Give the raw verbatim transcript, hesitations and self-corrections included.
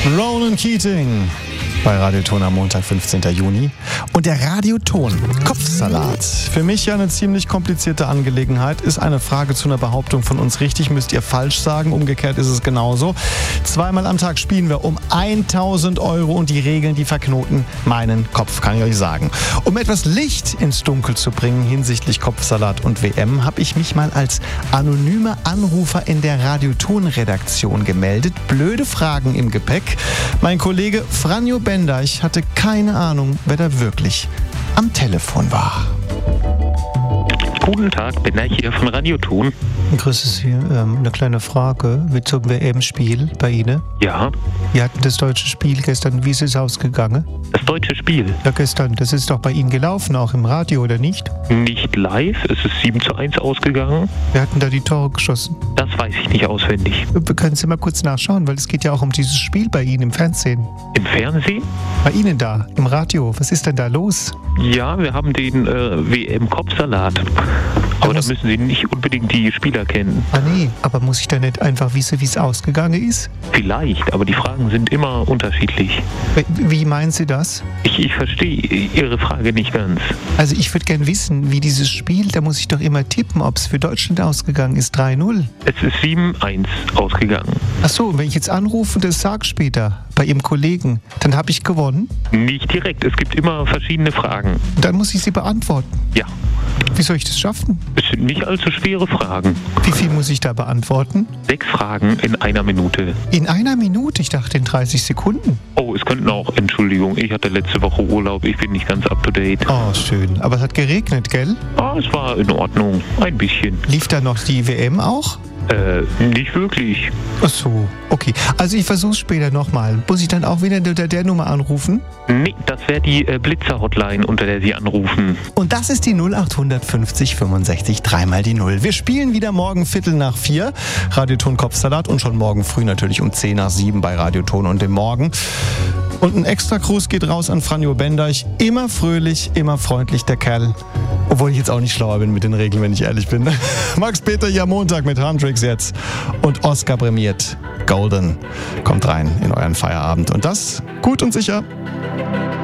Ronan Keating bei Radioton am Montag, fünfzehnten Juni. Und der Radioton Kopfsalat. Für mich ja eine ziemlich komplizierte Angelegenheit. Ist eine Frage zu einer Behauptung von uns richtig, müsst ihr falsch sagen. Umgekehrt ist es genauso. Zweimal am Tag spielen wir um tausend Euro und die Regeln, die verknoten meinen Kopf, kann ich euch sagen. Um etwas Licht ins Dunkel zu bringen hinsichtlich Kopfsalat und W M, habe ich mich mal als anonymer Anrufer in der Radioton-Redaktion gemeldet. Blöde Fragen im Gepäck. Mein Kollege Franjo Bendeich hatte keine Ahnung, wer da wirklich am Telefon war. Guten Tag, Bendeich hier von Radioton. Grüße Sie. Ähm, eine kleine Frage wie zum W M-Spiel bei Ihnen. Ja. Wir hatten das deutsche Spiel gestern. Wie ist es ausgegangen? Das deutsche Spiel? Ja, gestern. Das ist doch bei Ihnen gelaufen, auch im Radio, oder nicht? Nicht live. Es ist sieben zu eins ausgegangen. Wir hatten da die Tore geschossen. Das weiß ich nicht auswendig. Wir können Sie mal kurz nachschauen, weil es geht ja auch um dieses Spiel bei Ihnen im Fernsehen. Im Fernsehen? Bei Ihnen da, im Radio. Was ist denn da los? Ja, wir haben den äh, W M-Kopfsalat. Aber da müssen Sie nicht unbedingt die Spieler kennen. Ah nee, aber muss ich da nicht einfach wissen, wie es ausgegangen ist? Vielleicht, aber die Fragen sind immer unterschiedlich. Wie meinen Sie das? Ich, ich verstehe Ihre Frage nicht ganz. Also ich würde gern wissen, wie dieses Spiel, da muss ich doch immer tippen, ob es für Deutschland ausgegangen ist, drei null. Es ist sieben eins ausgegangen. Ach so, und wenn ich jetzt anrufe und das sage später bei Ihrem Kollegen, dann habe ich gewonnen? Nicht direkt, es gibt immer verschiedene Fragen. Dann muss ich sie beantworten? Ja. Wie soll ich das schaffen? Es sind nicht allzu schwere Fragen. Wie viel muss ich da beantworten? Sechs Fragen in einer Minute. In einer Minute? Ich dachte in dreißig Sekunden. Oh, es könnten auch, Entschuldigung, ich hatte letzte Woche Urlaub, ich bin nicht ganz up to date. Oh, schön. Aber es hat geregnet, gell? Ah, es war in Ordnung, ein bisschen. Lief da noch die W M auch? Äh, nicht wirklich. Ach so, okay. Also ich versuch's später nochmal. Muss ich dann auch wieder unter der Nummer anrufen? Nee, das wäre die äh, Blitzer-Hotline, unter der Sie anrufen. Und das ist die null acht fünfzig fünfundsechzig, dreimal die Null. Wir spielen wieder morgen Viertel nach vier. Radioton Kopfsalat und schon morgen früh natürlich um zehn nach sieben bei Radioton und dem Morgen. Und ein extra Gruß geht raus an Franjo Bendeich. Immer fröhlich, immer freundlich, der Kerl. Obwohl ich jetzt auch nicht schlauer bin mit den Regeln, wenn ich ehrlich bin. Max Peter hier am Montag mit Handtricks jetzt. Und Oscar prämiert Golden kommt rein in euren Feierabend. Und das gut und sicher.